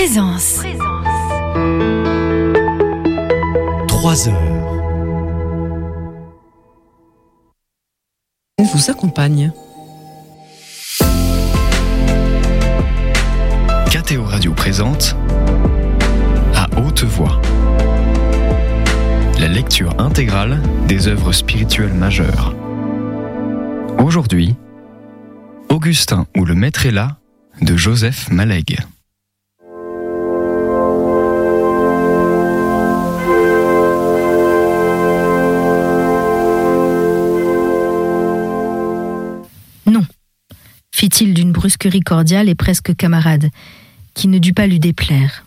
Présence. 3 heures. On vous accompagne. KTO Radio présente À haute voix la lecture intégrale des œuvres spirituelles majeures. Aujourd'hui, Augustin ou le Maître est là de Joseph Malegue. Non, fit-il d'une brusquerie cordiale et presque camarade, qui ne dut pas lui déplaire.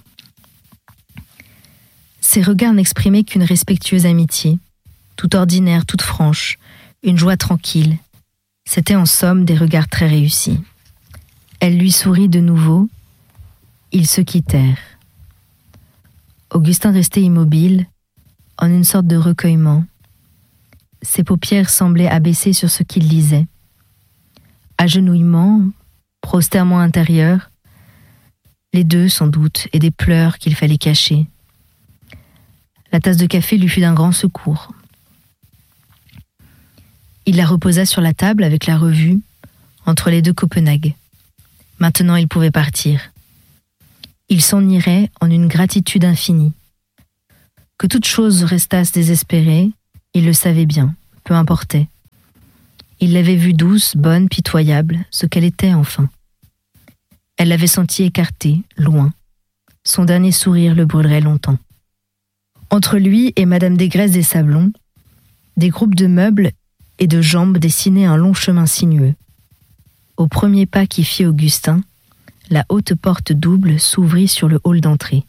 Ses regards n'exprimaient qu'une respectueuse amitié, toute ordinaire, toute franche, une joie tranquille. C'étaient en somme des regards très réussis. Elle lui sourit de nouveau. Ils se quittèrent. Augustin restait immobile, en une sorte de recueillement. Ses paupières semblaient abaissées sur ce qu'il lisait. Agenouillement, prosternement intérieur, les deux sans doute, et des pleurs qu'il fallait cacher. La tasse de café lui fut d'un grand secours. Il la reposa sur la table avec la revue, entre les deux Copenhague. Maintenant il pouvait partir. Il s'en irait en une gratitude infinie. Que toute chose restasse désespérée, il le savait bien, peu importait. Il l'avait vue douce, bonne, pitoyable, ce qu'elle était enfin. Elle l'avait sentie écartée, loin. Son dernier sourire le brûlerait longtemps. Entre lui et Madame Desgresses des Sablons, des groupes de meubles et de jambes dessinaient un long chemin sinueux. Au premier pas qui fit Augustin, la haute porte double s'ouvrit sur le hall d'entrée.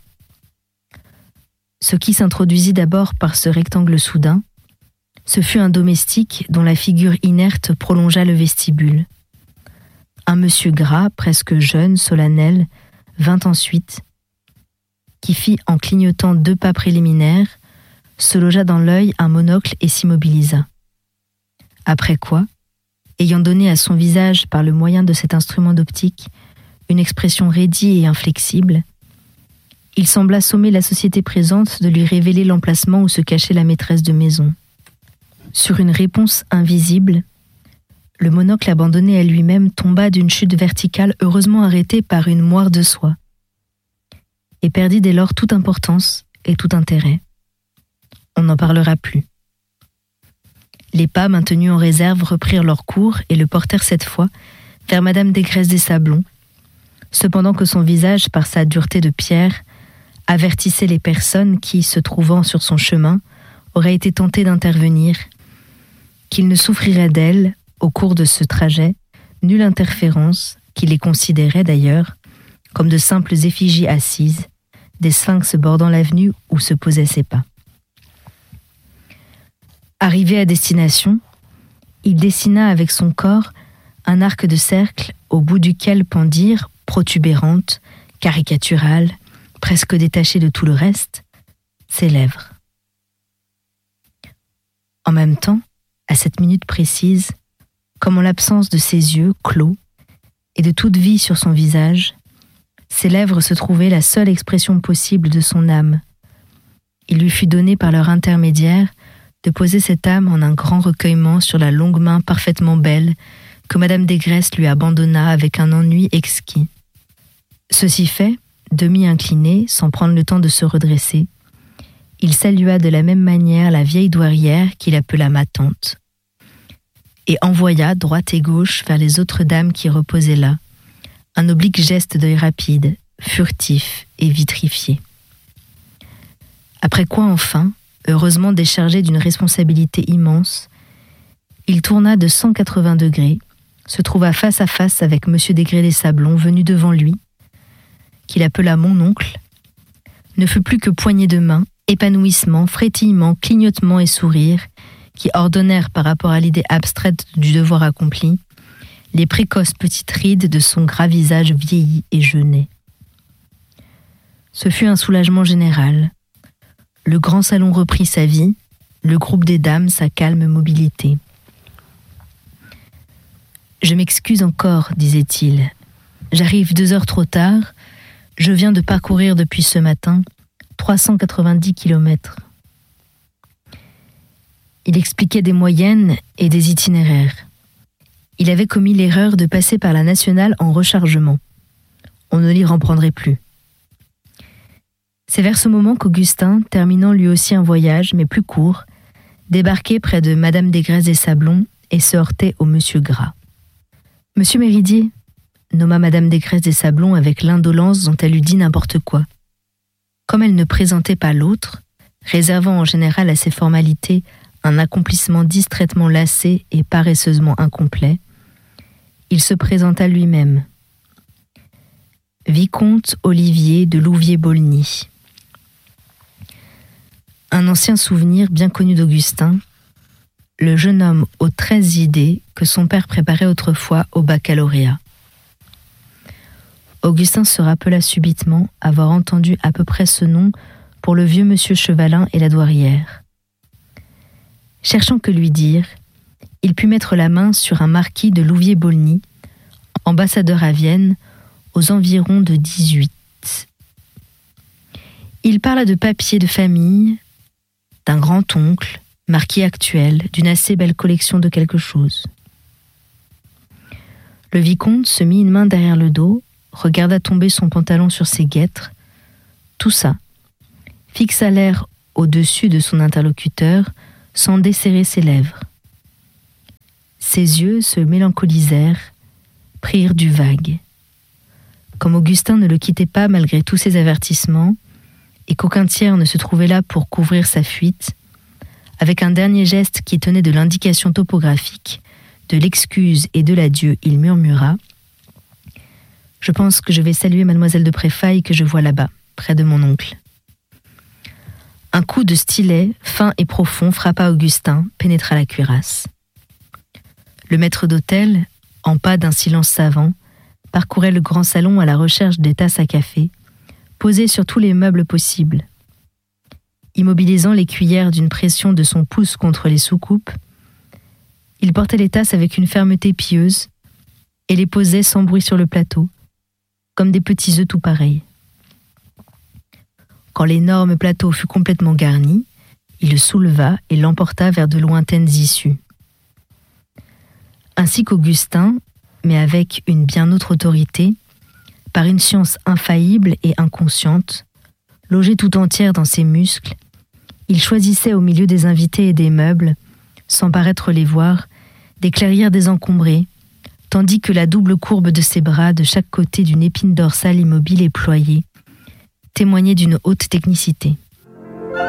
Ce qui s'introduisit d'abord par ce rectangle soudain, ce fut un domestique dont la figure inerte prolongea le vestibule. Un monsieur gras, presque jeune, solennel, vint ensuite, qui fit en clignotant 2 pas préliminaires, se logea dans l'œil un monocle et s'immobilisa. Après quoi, ayant donné à son visage par le moyen de cet instrument d'optique une expression raidie et inflexible, il sembla sommer la société présente de lui révéler l'emplacement où se cachait la maîtresse de maison. Sur une réponse invisible, le monocle abandonné à lui-même tomba d'une chute verticale heureusement arrêtée par une moire de soie, et perdit dès lors toute importance et tout intérêt. On n'en parlera plus. Les pas maintenus en réserve reprirent leur cours et le portèrent cette fois vers Madame Desgresses des Sablons, cependant que son visage, par sa dureté de pierre, avertissait les personnes qui, se trouvant sur son chemin, auraient été tentées d'intervenir, qu'il ne souffrirait d'elles, au cours de ce trajet, nulle interférence, qui les considérait d'ailleurs comme de simples effigies assises, des sphinx bordant l'avenue où se posaient ses pas. Arrivé à destination, il dessina avec son corps un arc de cercle au bout duquel pendirent, protubérantes, caricaturales, presque détachées de tout le reste, ses lèvres. En même temps, à cette minute précise, comme en l'absence de ses yeux clos et de toute vie sur son visage, ses lèvres se trouvaient la seule expression possible de son âme. Il lui fut donné par leur intermédiaire de poser cette âme en un grand recueillement sur la longue main parfaitement belle que Madame Desgresses lui abandonna avec un ennui exquis. Ceci fait, demi-incliné, sans prendre le temps de se redresser, il salua de la même manière la vieille douairière qu'il appela ma tante, et envoya droite et gauche vers les autres dames qui reposaient là, un oblique geste d'œil rapide, furtif et vitrifié. Après quoi enfin, heureusement déchargé d'une responsabilité immense, il tourna de 180 degrés, se trouva face à face avec Monsieur Desgresses des Sablons venu devant lui, qu'il appela mon oncle, ne fut plus que poignée de main, épanouissement, frétillement, clignotement et sourire, qui ordonnèrent par rapport à l'idée abstraite du devoir accompli, les précoces petites rides de son gras visage vieilli et jeuné. Ce fut un soulagement général. Le grand salon reprit sa vie, le groupe des dames sa calme mobilité. « Je m'excuse encore, disait-il. J'arrive 2 heures trop tard. Je viens de parcourir depuis ce matin 390 kilomètres. Il expliquait des moyennes et des itinéraires. Il avait commis l'erreur de passer par la nationale en rechargement. On ne l'y reprendrait plus. C'est vers ce moment qu'Augustin, terminant lui aussi un voyage, mais plus court, débarquait près de Madame Desgraisses des Sablons et se heurtait au Monsieur Gras. « Monsieur Méridier », nomma Madame Desgraisses des Sablons avec l'indolence dont elle eût dit n'importe quoi. Comme elle ne présentait pas l'autre, réservant en général à ses formalités un accomplissement distraitement lassé et paresseusement incomplet, il se présenta lui-même. Vicomte Olivier de Louviers-Bolny. Un ancien souvenir bien connu d'Augustin, le jeune homme aux 13 idées que son père préparait autrefois au baccalauréat. Augustin se rappela subitement avoir entendu à peu près ce nom pour le vieux monsieur Chevalin et la douairière. Cherchant que lui dire, il put mettre la main sur un marquis de Louviers-Bolny, ambassadeur à Vienne, aux environs de 18. Il parla de papiers de famille, d'un grand-oncle, marquis actuel, d'une assez belle collection de quelque chose. Le vicomte se mit une main derrière le dos, regarda tomber son pantalon sur ses guêtres, toussa, fixa l'air au-dessus de son interlocuteur sans desserrer ses lèvres. Ses yeux se mélancolisèrent, prirent du vague. Comme Augustin ne le quittait pas malgré tous ses avertissements, et qu'aucun tiers ne se trouvait là pour couvrir sa fuite, avec un dernier geste qui tenait de l'indication topographique, de l'excuse et de l'adieu, il murmura « Je pense que je vais saluer mademoiselle de Préfaille que je vois là-bas, près de mon oncle. » Un coup de stylet, fin et profond, frappa Augustin, pénétra la cuirasse. Le maître d'hôtel, en pas d'un silence savant, parcourait le grand salon à la recherche des tasses à café, posées sur tous les meubles possibles. Immobilisant les cuillères d'une pression de son pouce contre les soucoupes, il portait les tasses avec une fermeté pieuse et les posait sans bruit sur le plateau, comme des petits œufs tout pareils. Quand l'énorme plateau fut complètement garni, il le souleva et l'emporta vers de lointaines issues. Ainsi qu'Augustin, mais avec une bien autre autorité, par une science infaillible et inconsciente, logée tout entière dans ses muscles, il choisissait au milieu des invités et des meubles, sans paraître les voir, des clairières désencombrées, tandis que la double courbe de ses bras de chaque côté d'une épine dorsale immobile et ployée témoignait d'une haute technicité.